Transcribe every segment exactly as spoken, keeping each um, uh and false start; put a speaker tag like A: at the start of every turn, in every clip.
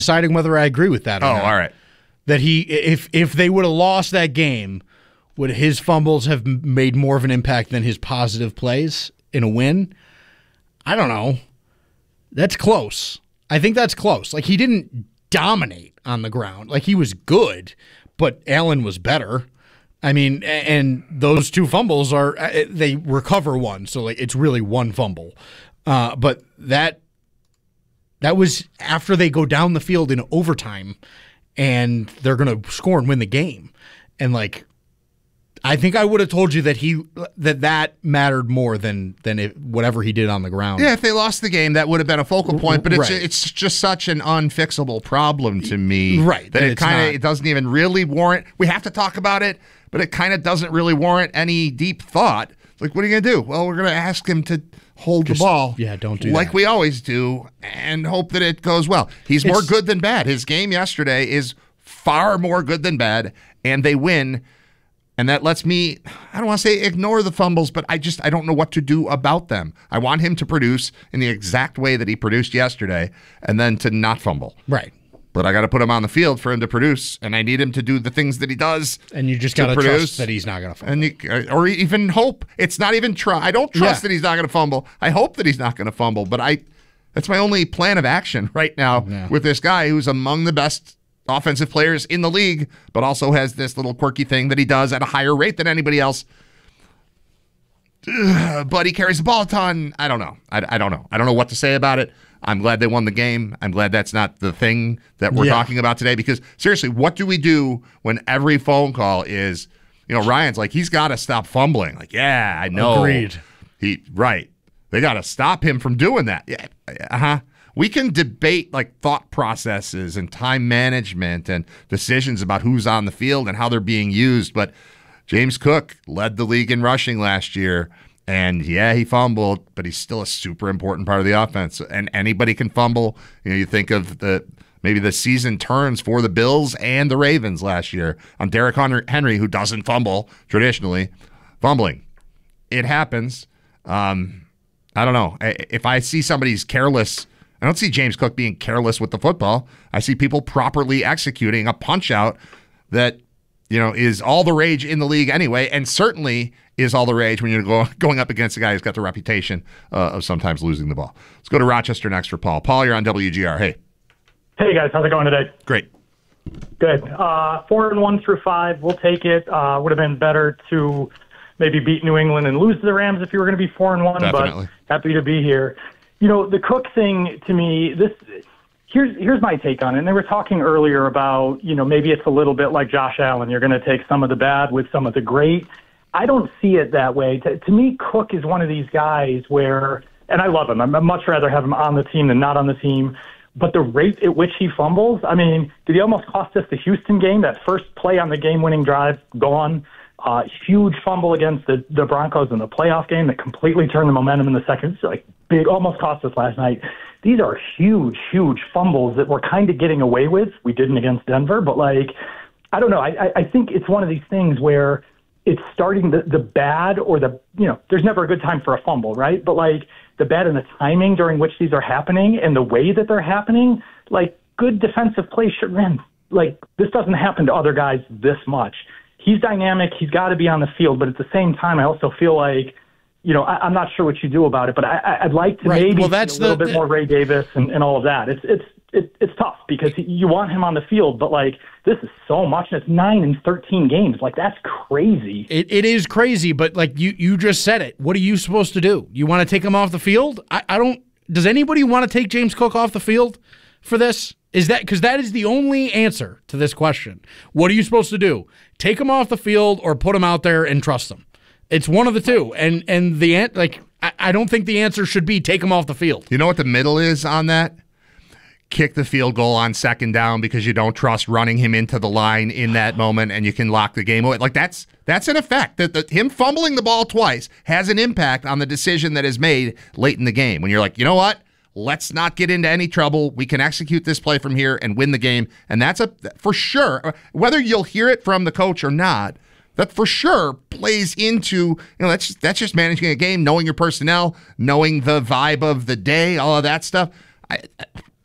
A: deciding whether I agree with that or
B: Oh,
A: not.
B: all right.
A: That he, if if they would have lost that game, would his fumbles have made more of an impact than his positive plays in a win? I don't know. That's close. I think that's close. Like, he didn't dominate on the ground. Like, he was good, but Allen was better. I mean, and those two fumbles are, they recover one, so like it's really one fumble. Uh, but that that was after they go down the field in overtime, and they're going to score and win the game. And like, I think I would have told you that he that that mattered more than than if, whatever he did on the ground.
B: Yeah, if they lost the game, that would have been a focal point. But it's
A: Right.
B: it's just such an unfixable problem to me,
A: Right,
B: That
A: that
B: it
A: it's
B: kind of
A: not.
B: it doesn't even really warrant. We have to talk about it, but it kind of doesn't really warrant any deep thought. Like, what are you gonna do? Well, we're gonna ask him to hold
A: Just-
B: the ball.
A: yeah, don't do
B: like
A: that.
B: we always do, and hope that it goes well. He's more
A: It's-
B: good than bad. His game yesterday is far more good than bad, and they win. And that lets me, I don't want to say ignore the fumbles, but I just, I don't know what to do about them. I want him to produce in the exact way that he produced yesterday and then to not fumble.
A: Right.
B: But I got to put him on the field for him to produce, and I need him to do the things that he does.
A: And you just
B: to
A: got to
B: produce.
A: trust that he's not going to fumble.
B: And you, or even hope. It's not even try. I don't trust
A: Yeah.
B: that he's not going to fumble. I hope that he's not going to fumble, but I, that's my only plan of action right now
A: Yeah.
B: with this guy who's among the best offensive players in the league, but also has this little quirky thing that he does at a higher rate than anybody else. Ugh, but he carries the ball a ton. I don't know. I, I don't know. I don't know what to say about it. I'm glad they won the game. I'm glad that's not the thing that we're
A: Yeah.
B: talking about today, because seriously, what do we do when every phone call is, you know, Ryan's like, he's got to stop fumbling. Like, yeah, I know.
A: Agreed.
B: He right. They got to stop him from doing that. Yeah. Uh-huh. We can debate like thought processes and time management and decisions about who's on the field and how they're being used, but James Cook led the league in rushing last year, and yeah, he fumbled, but he's still a super important part of the offense. And anybody can fumble. You know, you think of the maybe the season turns for the Bills and the Ravens last year on Derrick Henry, who doesn't fumble traditionally, fumbling. It happens. Um, I don't know. If I see somebody's careless, I don't see James Cook being careless with the football. I see people properly executing a punch out that, you know, is all the rage in the league anyway, and certainly is all the rage when you're go, going up against a guy who's got the reputation uh, of sometimes losing the ball. Let's go to Rochester next for Paul. Paul, you're on W G R. Hey.
C: Hey, guys. How's it going today?
B: Great.
C: Good. Uh, four and one through five. We'll take it. Uh, would have been better to maybe beat New England and lose to the Rams if you were going to be four and one,
B: Definitely.
C: but happy to be here. You know, the Cook thing, to me, this here's here's my take on it. And they were talking earlier about, you know, maybe it's a little bit like Josh Allen. You're going to take some of the bad with some of the great. I don't see it that way. To, to me, Cook is one of these guys where, and I love him. I'd much rather have him on the team than not on the team. But the rate at which he fumbles, I mean, did he almost cost us the Houston game? That first play on the game-winning drive, gone. Uh, huge fumble against the, the Broncos in the playoff game that completely turned the momentum in the second. Like big, almost cost us last night. These are huge, huge fumbles that we're kind of getting away with. We didn't against Denver, but like, I don't know. I, I think it's one of these things where it's starting the, the bad or the, you know, there's never a good time for a fumble, right? But like the bad and the timing during which these are happening and the way that they're happening, like good defensive plays should run. Like this doesn't happen to other guys this much. He's dynamic. He's got to be on the field. But at the same time, I also feel like, you know, I, I'm not sure what you do about it, but I, I'd like to
A: Right.
C: maybe
A: Well, that's
C: see a little
A: the-
C: bit more Ray Davis and, and all of that. It's it's it, it's tough because you want him on the field, but like this is so much, and it's nine and thirteen games. Like that's crazy.
A: It, it is crazy, but like you, you just said it. What are you supposed to do? You want to take him off the field? I, I don't. Does anybody want to take James Cook off the field for this? Is that because that is the only answer to this question? What are you supposed to do? Take him off the field or put him out there and trust him? It's one of the two. And and the like, I, I don't think the answer should be take him off the field.
B: You know what the middle is on that? Kick the field goal on second down because you don't trust running him into the line in that moment, and you can lock the game away. Like that's that's an effect. That the, him fumbling the ball twice has an impact on the decision that is made late in the game. When you're like, you know what? Let's not get into any trouble. We can execute this play from here and win the game. And that's a for sure. Whether you'll hear it from the coach or not, that for sure plays into, you know, that's just, that's just managing a game, knowing your personnel, knowing the vibe of the day, all of that stuff. I,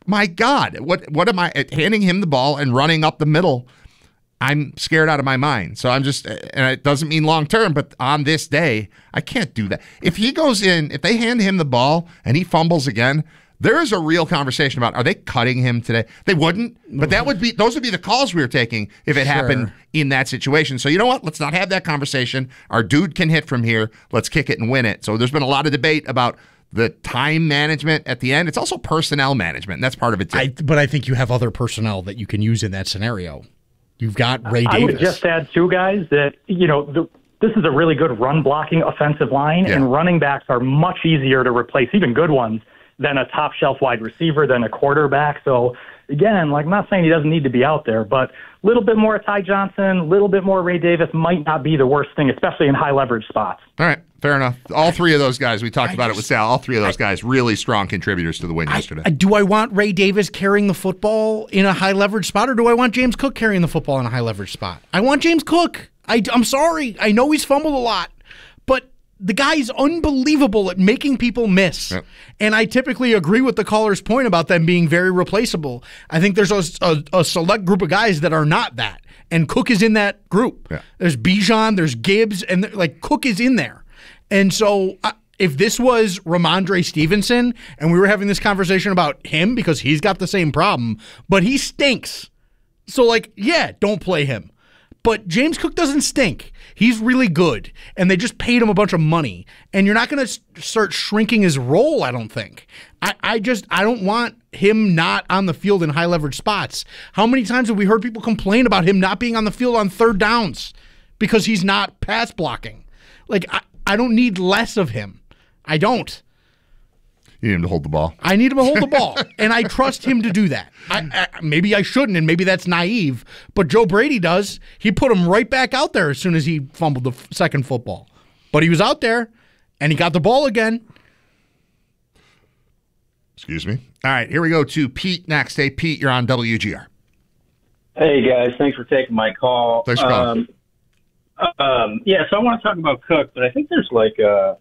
B: my God, what what am I handing him the ball and running up the middle? I'm scared out of my mind. So I'm just, and it doesn't mean long term, but on this day, I can't do that. If he goes in, if they hand him the ball and he fumbles again, there is a real conversation about, are they cutting him today? They wouldn't, but that would be, those would be the calls we were taking if it
A: Sure.
B: happened in that situation. So you know what? Let's not have that conversation. Our dude can hit from here. Let's kick it and win it. So there's been a lot of debate about the time management at the end. It's also personnel management, and that's part of it too.
A: I, but I think you have other personnel that you can use in that scenario. You've got Ray Davis.
C: I would just add, too, guys, that, you know, the, this is a really good run-blocking offensive line,
B: Yeah.
C: and running backs are much easier to replace, even good ones, than a top-shelf wide receiver, than a quarterback. So, again, like, I'm not saying he doesn't need to be out there, but a little bit more Ty Johnson, a little bit more Ray Davis might not be the worst thing, especially in high-leverage spots.
B: All right, fair enough. All three of those guys, we talked
A: I
B: about
A: just-
B: it with Sal, all three of those guys, really strong contributors to the win yesterday.
A: I, do I want Ray Davis carrying the football in a high leverage spot, or do I want James Cook carrying the football in a high leverage spot? I want James Cook. I, I'm sorry. I know he's fumbled a lot, but the guy's unbelievable at making people miss.
B: Yep.
A: And I typically agree with the caller's point about them being very replaceable. I think there's a, a, a select group of guys that are not that. And Cook is in that group.
B: Yeah.
A: There's Bijan, there's Gibbs, and there- like Cook is in there. And so uh, if this was Ramondre Stevenson and we were having this conversation about him because he's got the same problem, but he stinks. So, like, yeah, don't play him. But James Cook doesn't stink. He's really good. And they just paid him a bunch of money. And you're not going to start shrinking his role, I don't think. I, I just, I don't want him not on the field in high leverage spots. How many times have we heard people complain about him not being on the field on third downs because he's not pass blocking? Like, I, I don't need less of him. I don't.
B: You need him to hold the ball.
A: I need him to hold the ball, and I trust him to do that. I, I, maybe I shouldn't, and maybe that's naive, but Joe Brady does. He put him right back out there as soon as he fumbled the f- second football. But he was out there, and he got the ball again.
B: Excuse me. All right, here we go to Pete next. Hey, Pete, you're on W G R.
D: Hey, guys. Thanks for taking my call.
B: Thanks for calling.
D: Um, um, yeah, so I want to talk about Cook, but I think there's like a,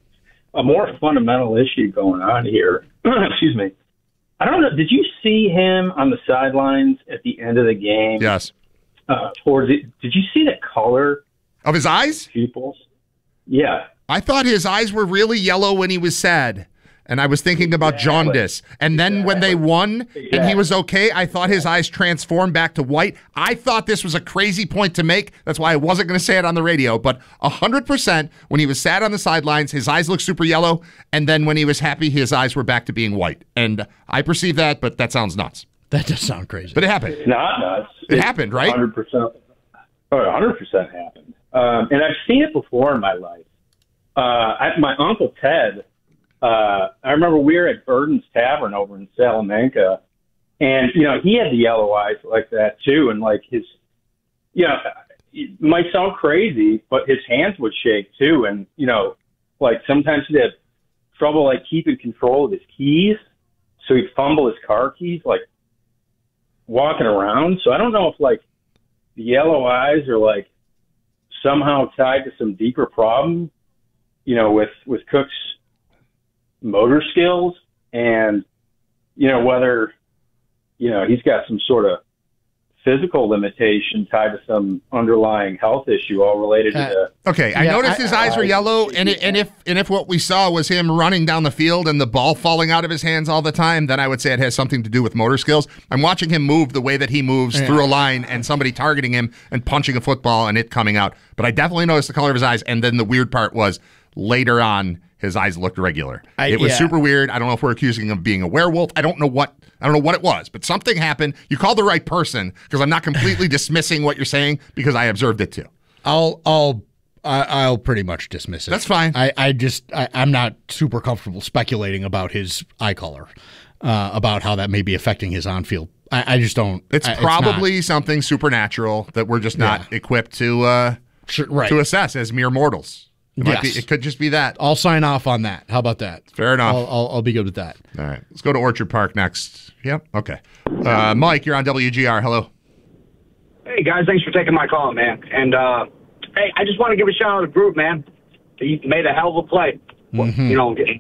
D: a more fundamental issue going on here. Excuse me. I don't know. Did you see him on the sidelines at the end of the game?
B: Yes.
D: Uh, towards it. Did you see the color
B: Of his eyes?
D: pupils? Yeah.
B: I thought his eyes were really yellow when he was sad. And I was thinking about
D: Exactly.
B: jaundice. And then when they won and he
D: Exactly.
B: was okay, I thought his eyes transformed back to white. I thought this was a crazy point to make. That's why I wasn't going to say it on the radio. But one hundred percent, when he was sad on the sidelines, his eyes looked super yellow. And then when he was happy, his eyes were back to being white. And I perceive that, but that sounds nuts.
A: That does sound crazy.
B: But it happened.
D: It's not nuts.
B: It happened, right?
D: one hundred percent. Oh, one hundred percent happened. Um, and I've seen it before in my life. Uh, I, my Uncle Ted, uh, I remember we were at Burden's Tavern over in Salamanca, and, you know, he had the yellow eyes like that, too. And, like, his, you know, it might sound crazy, but his hands would shake, too. And, you know, like, sometimes he'd have trouble, like, keeping control of his keys. So he'd fumble his car keys, like, walking around. So I don't know if, like, the yellow eyes are, like, somehow tied to some deeper problem, you know, with, with Cook's motor skills, and, you know, whether, you know, he's got some sort of physical limitation tied to some underlying health issue all related
A: Uh,
D: to the
B: Okay, I
A: Yeah,
B: noticed
A: I-
B: his eyes were
D: I-
B: yellow, and it, and if and if what we saw was him running down the field and the ball falling out of his hands all the time, then I would say it has something to do with motor skills. I'm watching him move the way that he moves
A: Yeah.
B: through a line and somebody targeting him and punching a football and it coming out. But I definitely noticed the color of his eyes, and then the weird part was later on his eyes looked regular.
A: I-
B: it was
A: yeah.
B: super weird. I don't know if we're accusing him of being a werewolf. I don't know what I don't know what it was, but something happened. You called the right person because I'm not completely dismissing what you're saying because I observed it too.
A: I'll I'll I- I'll pretty much dismiss it.
B: That's fine.
A: I, I just I, I'm not super comfortable speculating about his eye color, uh, about how that may be affecting his on-field. I, I just don't.
B: It's
A: I-
B: probably something supernatural that we're just not
A: Yeah.
B: equipped to uh,
A: not, sure, right.
B: to assess as mere mortals. It, might
A: Yes.
B: be, it could just be that.
A: I'll sign off on that. How about that?
B: Fair enough.
A: I'll, I'll, I'll be good with that.
B: All right, let's go to Orchard Park next. Yep. Okay. Uh, Mike, you're on W G R. Hello.
E: Hey, guys, thanks for taking my call, man. And, uh, hey, I just want to give a shout out to Groove, man. He made a hell of a play.
A: Mm-hmm.
E: You know,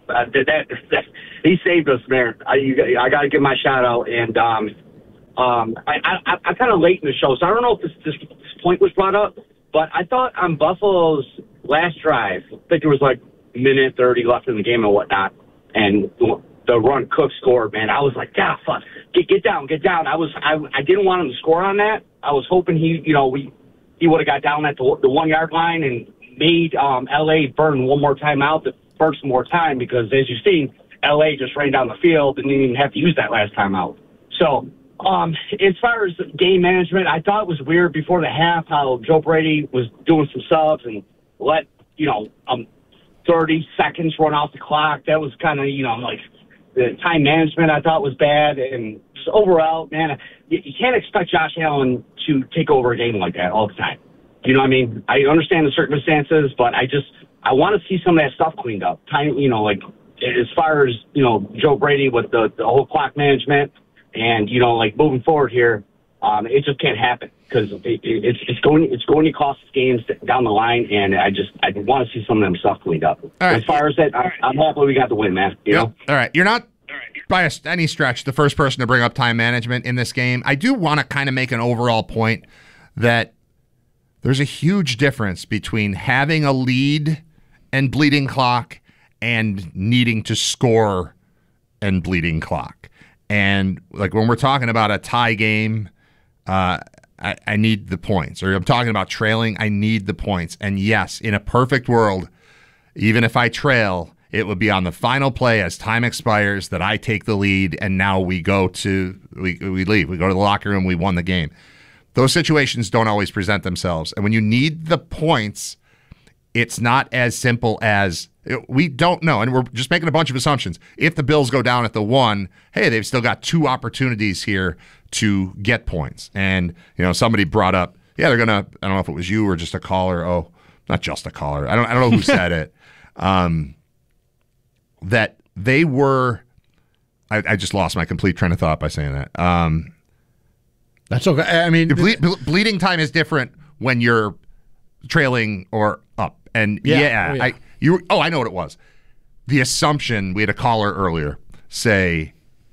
E: uh, that, that he saved us, man. I you, I got to give my shout out, and um, um, I I I'm kind of late in the show, so I don't know if this, this this point was brought up, but I thought on Buffalo's last drive, I think there was like a minute thirty left in the game and whatnot, and the run Cook scored, man. I was like, God, fuck, get get down, get down. I was I I didn't want him to score on that. I was hoping he, you know, we he would have got down at the the one yard line and made um, L A burn one more time out, the first more time, because as you've seen, L A just ran down the field and didn't even have to use that last time out. So, um, as far as game management, I thought it was weird before the half how Joe Brady was doing some subs and let, you know, um, thirty seconds run off the clock. That was kind of, you know, like the time management I thought was bad. And just overall, man, you, you can't expect Josh Allen to take over a game like that all the time. You know what I mean? I understand the circumstances, but I just, I want to see some of that stuff cleaned up. Time, you know, like as far as, you know, Joe Brady with the, the whole clock management and, you know, like moving forward here, um, it just can't happen because it, it, it's, it's going, it's going to cost us games down the line. And I just, I want to see some of them stuff cleaned up. All right. As far as that, I, I'm happy we got the win, man. You
B: yep.
E: know?
B: All right. You're not, by a, any stretch, the first person to bring up time management in this game. I do want to kind of make an overall point that there's a huge difference between having a lead and bleeding clock and needing to score and bleeding clock. And like when we're talking about a tie game, uh, I, I need the points. Or I'm talking about trailing, I need the points. And yes, in a perfect world, even if I trail, it would be on the final play as time expires that I take the lead and now we go to, we, we leave. We go to the locker room, we won the game. Those situations don't always present themselves. And when you need the points, it's not as simple as we don't know. And we're just making a bunch of assumptions. If the Bills go down at the one, hey, they've still got two opportunities here to get points. And, you know, somebody brought up, yeah, they're going to, I don't know if it was you or just a caller. Oh, not just a caller. I don't, I don't know who said it. Um, that they were, I, I just lost my complete train of thought by saying that. Um,
A: That's okay. I mean,
B: ble- ble- bleeding time is different when you're trailing or up. And yeah,
A: yeah, oh, yeah.
B: I you oh I know what it was. The assumption, we had a caller earlier say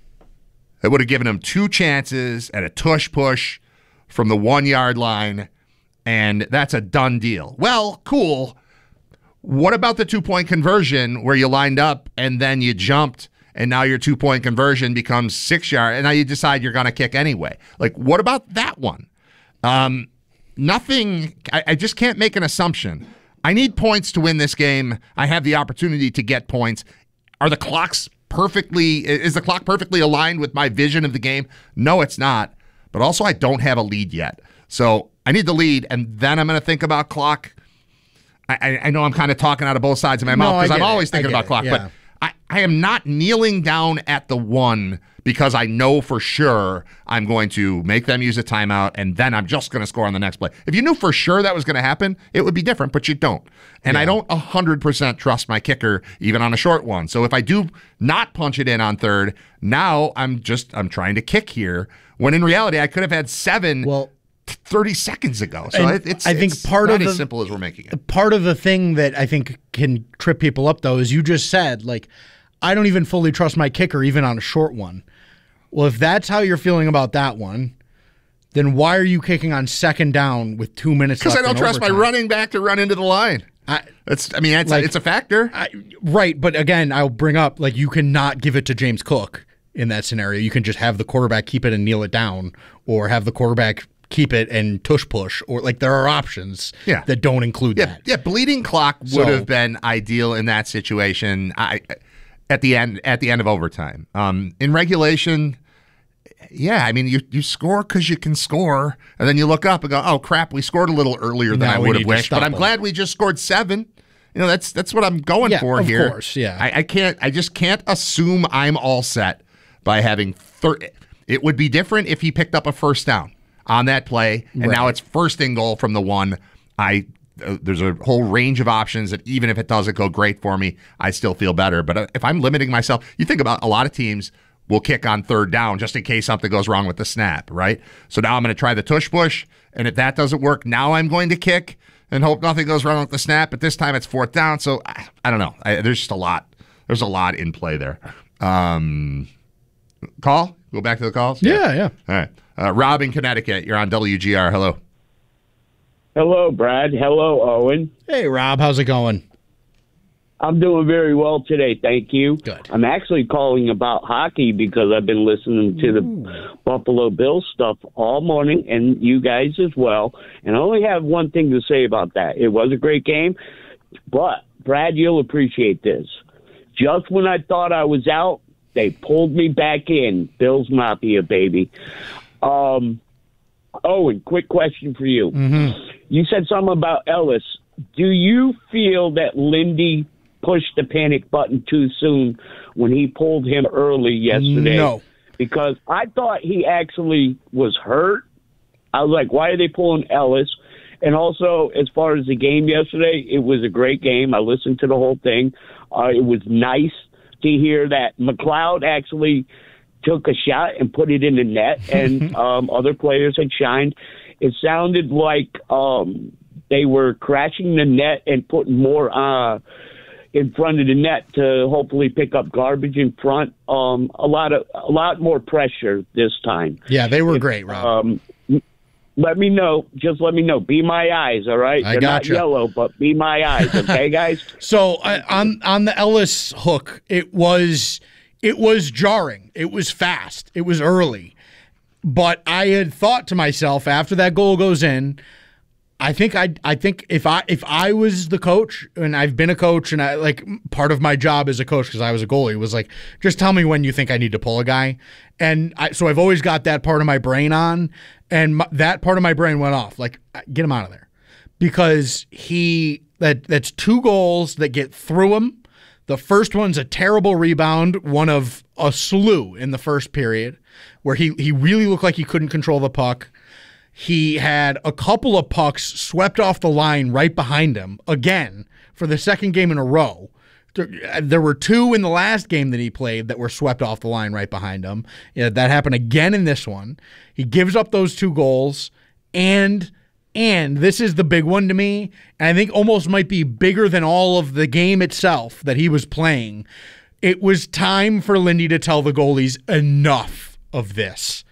B: it would have given him two chances at a tush push from the one yard line, and that's a done deal. Well, cool. What about the two point conversion where you lined up and then you jumped? And now your two-point conversion becomes six yard, and now you decide you're going to kick anyway. Like, what about that one? Um, nothing. I, I just can't make an assumption. I need points to win this game. I have the opportunity to get points. Are the clocks perfectly? Is the clock perfectly aligned with my vision of the game? No, it's not. But also, I don't have a lead yet, so I need the lead, and then I'm going to think about clock. I, I know I'm kind of talking out of both sides of my mouth because
A: no,
B: I'm
A: it.
B: always thinking about
A: it.
B: clock,
A: yeah.
B: but. I, I am not kneeling down at the one because I know for sure I'm going to make them use a timeout and then I'm just going to score on the next play. If you knew for sure that was going to happen, it would be different, but you don't. And yeah. I don't one hundred percent trust my kicker even on a short one. So if I do not punch it in on third, now I'm just I'm trying to kick here when in reality I could have had seven
A: well,
B: thirty seconds ago. So it, it's,
A: I think
B: it's
A: part
B: not
A: of
B: as
A: the,
B: simple as we're making it.
A: Part of the thing that I think can trip people up, though, is you just said, like, I don't even fully trust my kicker even on a short one. Well, if that's how you're feeling about that one, then why are you kicking on second down with two minutes left?
B: Because I don't trust
A: overtime?
B: my running back to run into the line. I, it's, I mean, it's, like, it's a factor.
A: I, right, but again, I'll bring up, like, you cannot give it to James Cook in that scenario. You can just have the quarterback keep it and kneel it down, or have the quarterback keep it and tush push, or like there are options
B: yeah.
A: that don't include
B: yeah,
A: that.
B: Yeah, bleeding clock would
A: so,
B: have been ideal in that situation. I at the end at the end of overtime. Um, in regulation, yeah, I mean you you score because you can score, and then you look up and go, oh crap, we scored a little earlier than
A: now
B: I would have wished, but I'm
A: them.
B: glad we just scored seven. You know, that's that's what I'm going
A: yeah,
B: for
A: of
B: here.
A: Of course, yeah.
B: I, I can't. I just can't assume I'm all set by having thirty. It would be different if he picked up a first down on that play, and
A: right.
B: now it's first and goal from the one. I uh, there's a whole range of options that even if it doesn't go great for me, I still feel better. But uh, if I'm limiting myself, you think about a lot of teams will kick on third down just in case something goes wrong with the snap, right? So now I'm going to try the tush push, and if that doesn't work, now I'm going to kick and hope nothing goes wrong with the snap. But this time it's fourth down, so I, I don't know. I, there's just a lot, there's a lot in play there. Um, call? Go back to the calls?
A: Yeah, yeah.
B: All right. Uh, Rob in Connecticut, you're on W G R. Hello.
F: Hello, Brad. Hello, Owen.
A: Hey, Rob, how's it going?
F: I'm doing very well today, thank you.
A: Good.
F: I'm actually calling about hockey because I've been listening to the Ooh. Buffalo Bills stuff all morning, and you guys as well. And I only have one thing to say about that. It was a great game, but, Brad, you'll appreciate this. Just when I thought I was out, they pulled me back in. Bills Mafia, baby. Um, Owen, quick question for you.
A: Mm-hmm.
F: You said something about Ellis. Do you feel that Lindy pushed the panic button too soon when he pulled him early yesterday?
A: No.
F: Because I thought he actually was hurt. I was like, why are they pulling Ellis? And also, as far as the game yesterday, it was a great game. I listened to the whole thing. Uh, it was nice to hear that McLeod actually took a shot and put it in the net, and um, other players had shined. It sounded like um, they were crashing the net and putting more uh, in front of the net to hopefully pick up garbage in front. Um, a lot of a lot more pressure this time.
A: Yeah, they were great, Rob.
F: Um, let me know. Just let me know. Be my eyes, all right?
A: I
F: They're
A: gotcha.
F: not yellow, but be my eyes, okay, guys?
A: So uh, on on the Ellis hook, it was it was jarring. It was fast. It was early. But I had thought to myself after that goal goes in, I think I I think if I if I was the coach, and I've been a coach, and I like part of my job as a coach because I was a goalie was like, just tell me when you think I need to pull a guy, and I, so I've always got that part of my brain on, and my, that part of my brain went off like, get him out of there, because he that that's two goals that get through him. The first one's a terrible rebound, one of a slew in the first period, where he he really looked like he couldn't control the puck. He had a couple of pucks swept off the line right behind him, again, for the second game in a row. There were two in the last game that he played that were swept off the line right behind him. Yeah, that happened again in this one. He gives up those two goals, and and this is the big one to me, and I think almost might be bigger than all of the game itself that he was playing. It was time for Lindy to tell the goalies, enough of this.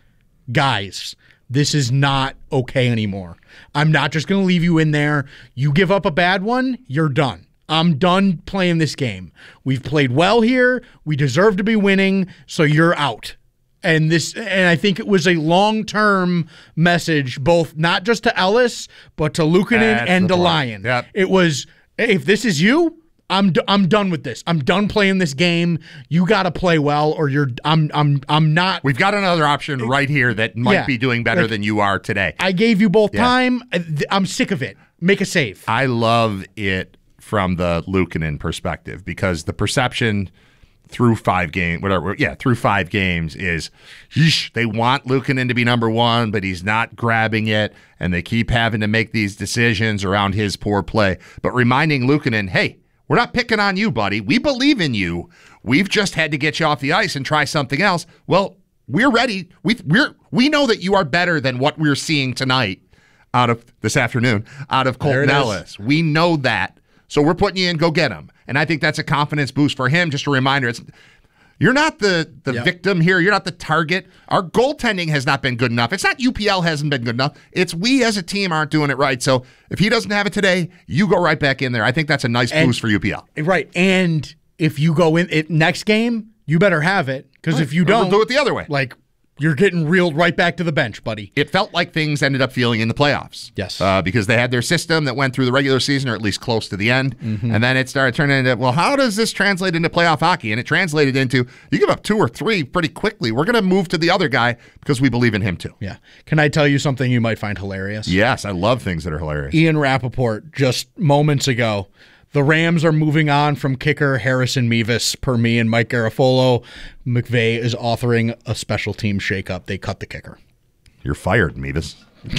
A: Guys, this is not okay anymore. I'm not just going to leave you in there. You give up a bad one, you're done. I'm done playing this game. We've played well here. We deserve to be winning, so you're out. And this, and I think it was a long-term message, both not just to Ellis, but to Luukkonen
B: That's
A: and
B: the
A: to
B: point.
A: Lyon.
B: Yep.
A: It was, hey, if this is you, I'm d- I'm done with this. I'm done playing this game. You got to play well, or you're. I'm I'm I'm not.
B: We've got another option right here that might
A: Yeah.
B: be doing better
A: Like,
B: than you are today.
A: I gave you both
B: Yeah.
A: time. I'm sick of it. Make a save.
B: I love it from the Luukkonen perspective, because the perception through five games, whatever, yeah, through five games is, yeesh, they want Luukkonen to be number one, but he's not grabbing it, and they keep having to make these decisions around his poor play. But reminding Luukkonen, hey, we're not picking on you, buddy. We believe in you. We've just had to get you off the ice and try something else. Well, we're ready. We we're we know that you are better than what we're seeing tonight out of this afternoon out of
A: There
B: Colton
A: it is.
B: Ellis. We know that. So we're putting you in. Go get him. And I think that's a confidence boost for him. Just a reminder, it's you're not the, the
A: Yep.
B: victim here. You're not the target. Our goaltending has not been good enough. It's not U P L hasn't been good enough. It's we as a team aren't doing it right. So if he doesn't have it today, you go right back in there. I think that's a nice
A: And-
B: boost for U P L.
A: Right. And if you go in it next game, you better have it, because if you
B: We'll
A: don't,
B: do it the other way.
A: like, you're getting reeled right back to the bench, buddy.
B: It felt like things ended up feeling in the playoffs.
A: Yes.
B: Uh, because they had their system that went through the regular season, or at least close to the end.
A: Mm-hmm.
B: And then it started turning into, well, how does this translate into playoff hockey? And it translated into, you give up two or three pretty quickly. We're going to move to the other guy because we believe in him too.
A: Yeah. Can I tell you something you might find hilarious?
B: Yes, I love things that are hilarious.
A: Ian Rappaport, just moments ago, the Rams are moving on from kicker Harrison Mevis, per me and Mike Garafolo. McVay is authoring a special team shakeup. They cut the kicker.
B: You're fired, Mevis.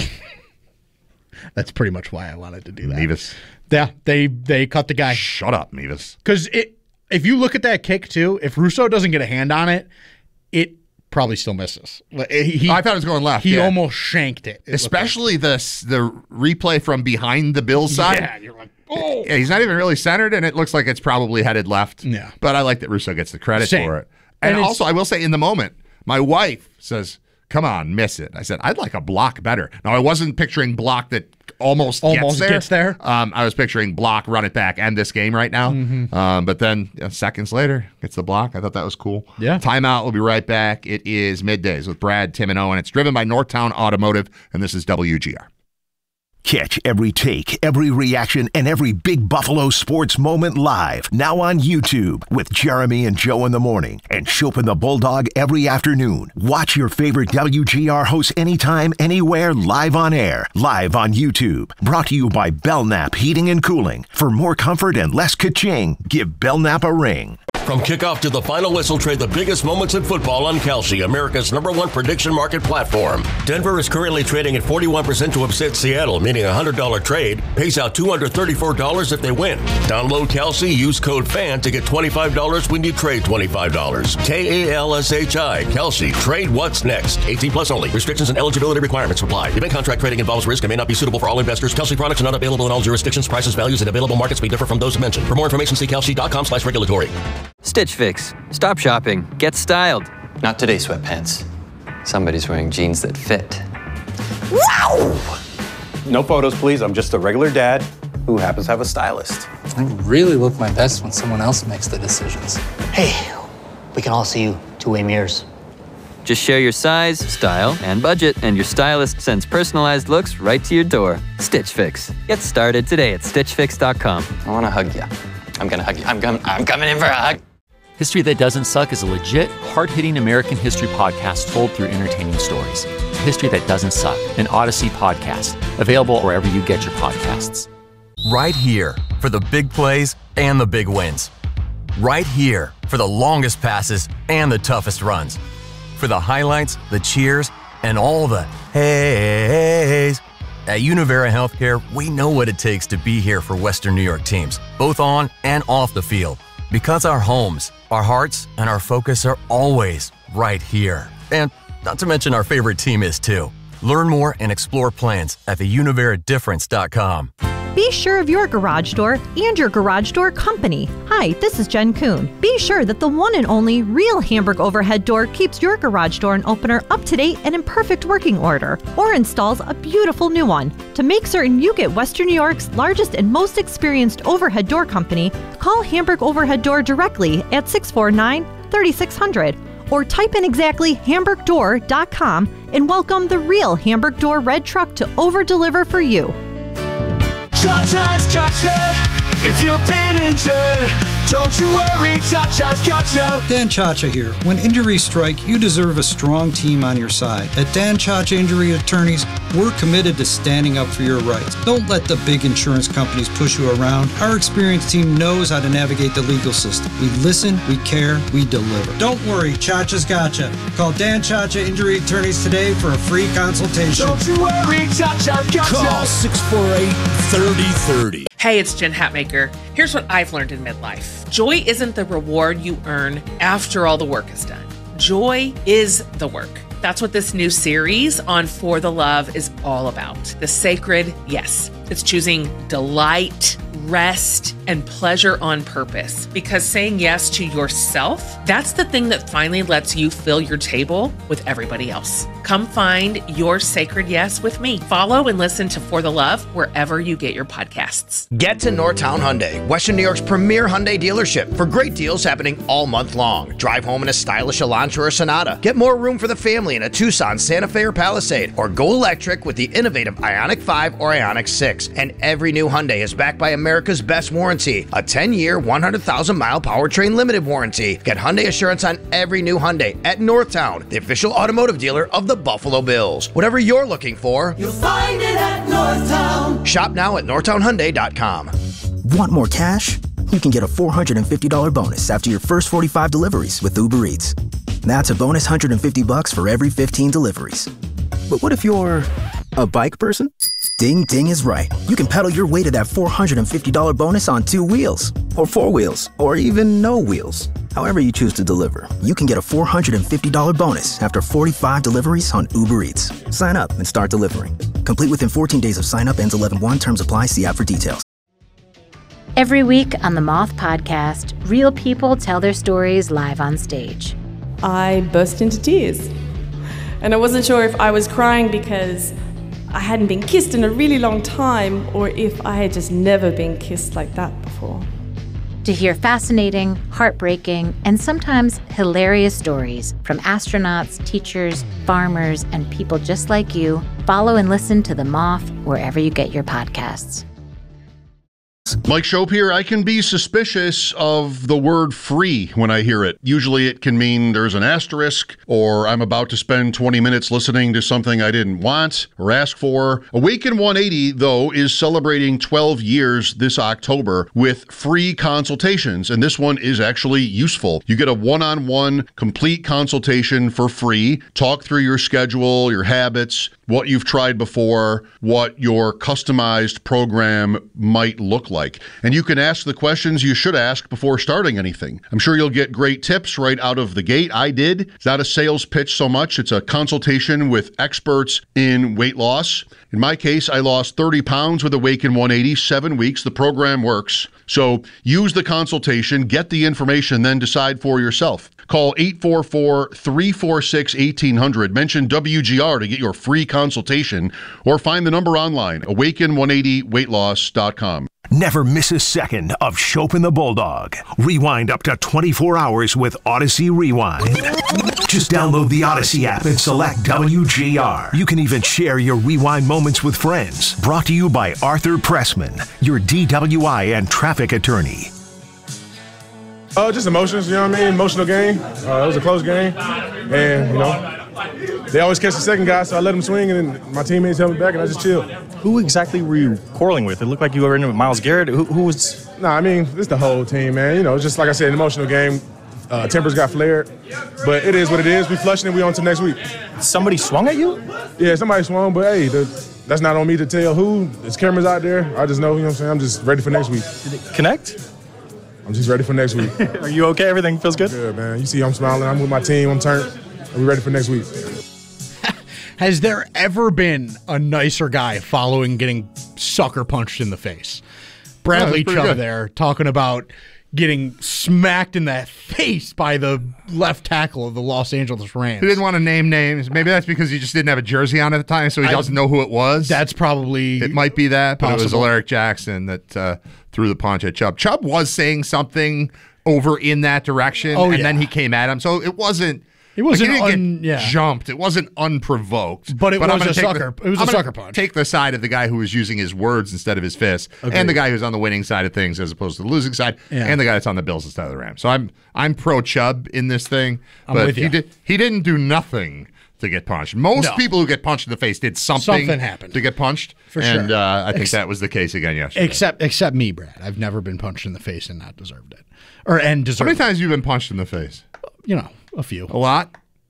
A: That's pretty much why I wanted to do that.
B: Mevis.
A: Yeah, they they cut the guy.
B: Shut up, Mevis.
A: Because it, if you look at that kick too, if Russo doesn't get a hand on it, it probably still misses. Like, He,
B: Oh, I thought it was going left.
A: He
B: yeah.
A: almost shanked it. it looked like.
B: Especially the the replay from behind the Bills side.
A: Yeah, you're like,
B: oh. yeah, he's not even really centered, and it looks like it's probably headed left.
A: Yeah.
B: But I like that Russo gets the credit
A: Same.
B: for it. And,
A: And
B: also, I will say, in the moment, my wife says, come on, miss it. I said, I'd like a block better. Now, I wasn't picturing block that almost,
A: Almost
B: gets there.
A: gets there.
B: Um, I was picturing block, run it back, end this game right now.
A: Mm-hmm.
B: Um, but then you know, seconds later, gets the block. I thought that was cool.
A: Yeah.
B: Timeout. We'll be right back. It is Middays with Brad, Tim, and Owen. It's driven by Northtown Automotive, and this is W G R.
G: Catch every take, every reaction, and every big Buffalo sports moment live. Now on YouTube with Jeremy and Joe in the morning and Chopin the Bulldog every afternoon. Watch your favorite W G R hosts anytime, anywhere, live on air. Live on YouTube. Brought to you by Belknap Heating and Cooling. For more comfort and less ka-ching, give Belknap a ring.
H: From kickoff to the final whistle, trade the biggest moments in football on Kalshi, America's number one prediction market platform. Denver is currently trading at forty-one percent to upset Seattle, meaning a one hundred dollars trade pays out two hundred thirty-four dollars if they win. Download Kalshi, use code FAN to get twenty-five dollars when you trade twenty-five dollars. K A L S H I, Kalshi. Trade what's next. eighteen plus only. Restrictions and eligibility requirements apply. Event contract trading involves risk and may not be suitable for all investors. Kalshi products are not available in all jurisdictions. Prices, values, and available markets may differ from those mentioned. For more information, see kalshi.com slash regulatory.
I: Stitch Fix. Stop shopping. Get styled.
J: Not today, sweatpants. Somebody's wearing jeans that fit. Wow! No photos, please. I'm just a regular dad who happens to have a stylist.
K: I really look my best when someone else makes the decisions.
L: Hey, we can all see you two-way mirrors.
I: Just share your size, style, and budget, and your stylist sends personalized looks right to your door. Stitch Fix. Get started today at stitch fix dot com.
J: I want to hug you. I'm going to hug you. I'm, com- I'm coming in for a hug.
M: History That Doesn't Suck is a legit, hard-hitting American history podcast told through entertaining stories. History That Doesn't Suck, an Odyssey podcast, available wherever you get your podcasts.
N: Right here for the big plays and the big wins. Right here for the longest passes and the toughest runs. For the highlights, the cheers, and all the heys. At Univera Healthcare, we know what it takes to be here for Western New York teams, both on and off the field. Because our homes, our hearts, and our focus are always right here. And not to mention our favorite team is too. Learn more and explore plans at the univera difference dot com.
O: Be sure of your garage door and your garage door company. Hi, this is Jen Kuhn. Be sure that the one and only real Hamburg overhead door keeps your garage door and opener up to date and in perfect working order, or installs a beautiful new one. To make certain you get Western New York's largest and most experienced overhead door company, call Hamburg Overhead Door directly at six four nine, three six zero zero or type in exactly hamburg door dot com and welcome the real Hamburg Door red truck to over-deliver for you.
P: Cha-Cha's got you. If you've been injured, don't you worry, Cha-Cha's got you.
Q: Dan Chacha here. When injuries strike, you deserve a strong team on your side. At Dan Chacha Injury Attorneys, we're committed to standing up for your rights. Don't let the big insurance companies push you around. Our experienced team knows how to navigate the legal system. We listen, we care, we deliver. Don't worry, Chacha's got you. Call Dan Chacha Injury Attorneys today for a free consultation.
P: Don't you worry, Cha-Cha's got you.
R: Call six four eight, three zero three zero.
S: Hey, it's Jen Hatmaker. Here's what I've learned in midlife. Joy isn't the reward you earn after all the work is done. Joy is the work. That's what this new series on For the Love is all about. The sacred yes. It's choosing delight, rest, and pleasure on purpose. Because saying yes to yourself, that's the thing that finally lets you fill your table with everybody else. Come find your sacred yes with me. Follow and listen to For the Love wherever you get your podcasts.
T: Get to Northtown Hyundai, Western New York's premier Hyundai dealership, for great deals happening all month long. Drive home in a stylish Elantra or Sonata. Get more room for the family in a Tucson, Santa Fe, or Palisade. Or go electric with the innovative Ioniq five or Ioniq six. And every new Hyundai is backed by America's best warranty, a ten-year, one hundred thousand mile powertrain limited warranty. Get Hyundai Assurance on every new Hyundai at Northtown, the official automotive dealer of the Buffalo Bills. Whatever you're looking for,
P: you'll find it at Northtown.
T: Shop now at northtown hyundai dot com.
U: Want more cash? You can get a four hundred fifty dollars bonus after your first forty-five deliveries with Uber Eats. That's a bonus one hundred fifty bucks for every fifteen deliveries. But what if you're a bike person? Ding Ding is right. You can pedal your way to that four hundred fifty dollars bonus on two wheels, or four wheels, or even no wheels. However you choose to deliver, you can get a four hundred fifty dollars bonus after forty-five deliveries on Uber Eats. Sign up and start delivering. Complete within fourteen days of sign up, ends eleven one. Terms apply. See app for details.
C: Every week on the Moth Podcast, real people tell their stories live on stage.
V: I burst into tears. And I wasn't sure if I was crying because I hadn't been kissed in a really long time or if I had just never been kissed like that before.
C: To hear fascinating, heartbreaking, and sometimes hilarious stories from astronauts, teachers, farmers, and people just like you, follow and listen to The Moth wherever you get your podcasts.
W: Mike Shope here. I can be suspicious of the word free when I hear it. Usually it can mean there's an asterisk, or I'm about to spend twenty minutes listening to something I didn't want or ask for. Awaken one eighty, though, is celebrating twelve years this October with free consultations, and this one is actually useful. You get a one-on-one complete consultation for free. Talk through your schedule, your habits, what you've tried before, what your customized program might look like. And you can ask the questions you should ask before starting anything. I'm sure you'll get great tips right out of the gate. I did. It's not a sales pitch so much. It's a consultation with experts in weight loss. In my case, I lost thirty pounds with Awaken one eighty, seven weeks. The program works. So use the consultation, get the information, then decide for yourself. Call eight four four, three four six, one eight zero zero. Mention W G R to get your free consultation or find the number online, awaken one eighty weight loss dot com.
G: Never miss a second of Shope and the Bulldog. Rewind up to twenty-four hours with Odyssey Rewind. Just download the Odyssey app and select W G R. You can even share your rewind moments with friends. Brought to you by Arthur Pressman, your D W I and traffic attorney.
X: Oh, uh, just emotions, you know what I mean? Emotional game. Uh, it was a close game. And, you know, they always catch the second guy, so I let them swing, and then my teammates held me back, and I just chilled.
Y: Who exactly were you quarreling with? It looked like you were in with Myles Garrett. Who, who was...
X: Nah, I mean, it's the whole team, man. You know, just like I said, an emotional game. Uh, tempers got flared. But it is what it is. We flushed and we on to next week.
Y: Somebody swung at you?
X: Yeah, somebody swung, but hey, the, that's not on me to tell who. There's cameras out there. I just know, you know what I'm saying? I'm just ready for next week.
Y: Did it connect?
X: I'm just ready for next week.
Y: Are you okay? Everything feels good?
X: Good, man. You see I'm smiling. I'm with my team. I'm turned. We're ready for next week.
A: Has there ever been a nicer guy following getting sucker punched in the face? Bradley
B: Oh,
A: Chubb
B: good.
A: there talking about getting smacked in the face by the left tackle of the Los Angeles Rams.
B: He didn't want to name names. Maybe that's because he just didn't have a jersey on at the time, so he
A: I-
B: doesn't know who it was.
A: That's probably
B: It might be that, but it was
A: possible.
B: Alaric Jackson that uh, threw the punch at Chubb. Chubb was saying something over in that direction,
A: Oh,
B: and
A: yeah.
B: then he came at him. So it wasn't.
A: It wasn't
B: like, he didn't
A: un-
B: get
A: yeah.
B: jumped. It wasn't unprovoked.
A: But it
B: I'm
A: was
B: gonna
A: a
B: take
A: sucker-
B: The,
A: it was a
B: I'm gonna
A: sucker punch.
B: Take the side of the guy who was using his words instead of his fists,
A: Agreed.
B: and the guy who's on the winning side of things as opposed to the losing side,
A: Yeah.
B: and the guy that's on the Bills instead of the Rams. So I'm I'm pro Chubb in this thing,
A: I'm
B: but
A: with
B: he
A: ya.
B: did he didn't do nothing to get punched. Most
A: No.
B: people who get punched in the face did something,
A: Something happened.
B: to get punched,
A: For
B: and
A: sure.
B: uh, I think
A: Ex-
B: that was the case again yesterday.
A: Except except me, Brad. I've never been punched in the face and not deserved it. Or and
B: How
A: deserved
B: many times have you been punched in the face?
A: it. You know, a few.
B: A lot.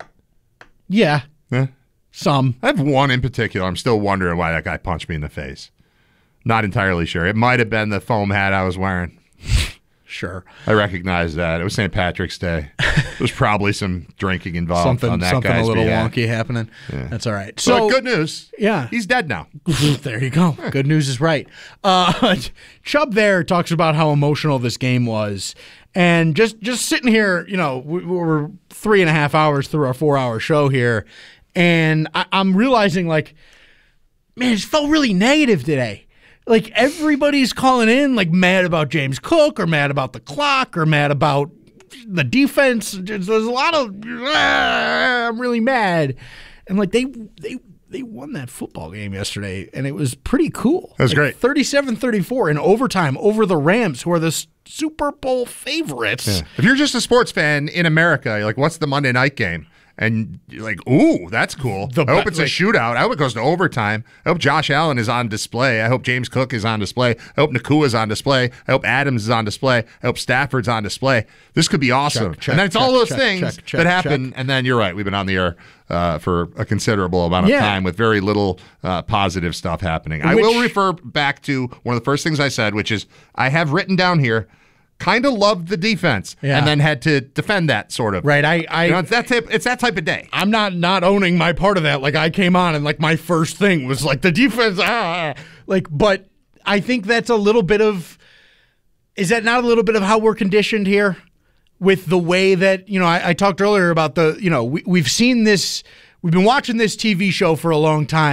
A: Yeah.
B: Yeah.
A: Some.
B: I have one in particular. I'm still wondering why that guy punched me in the face. Not entirely sure. It might have been the foam hat I was wearing.
A: Sure.
B: I recognize that. It was Saint Patrick's Day. There's probably some drinking involved
A: Something
B: on that
A: something a
B: guy's
A: little
B: behalf.
A: wonky happening.
B: Yeah.
A: That's all right.
B: So,
A: So
B: good news.
A: Yeah.
B: He's dead now.
A: There you go. Good news is right. Uh, Chubb there talks about how emotional this game was. And just, just sitting here, you know, we, we're three and a half hours through our four-hour show here, and I, I'm realizing, like, man, it felt really negative today. Like, everybody's calling in, like, mad about James Cook or mad about the clock or mad about the defense. There's a lot of, "Ah, I'm really mad." And, like, they they they won that football game yesterday, and it was pretty cool.
B: That was
A: Like,
B: great.
A: thirty-seven thirty-four in overtime over the Rams, who are the S- Super Bowl favorites.
B: Yeah. If you're just a sports fan in America, you're like, what's the Monday night game? And you're like, ooh, that's cool.
A: The
B: I hope
A: be-
B: it's a
A: like-
B: shootout. I hope it goes to overtime. I hope Josh Allen is on display. I hope James Cook is on display. I hope Nakua is on display. I hope Adams is on display. I hope Stafford's on display. This could be awesome.
A: Check, check,
B: and then it's
A: check,
B: all those
A: check,
B: things
A: check, check,
B: that happen.
A: check.
B: And then you're right. We've been on the air uh, for a considerable amount of
A: Yeah.
B: time with very little uh, positive stuff happening. I
A: Which-
B: will refer back to one of the first things I said, which is I have written down here, kind of loved the defense
A: Yeah.
B: and then had to defend that sort of.
A: Right, I, I
B: You know, it's that type. It's that type of day.
A: I'm not not owning my part of that. Like, I came on and like my first thing was like the defense, ah, like. But I think that's a little bit of Is that not a little bit of how we're conditioned here? With the way that, you know, I, I talked earlier about the, you know, we, we've seen this, we've been watching this T V show for a long time.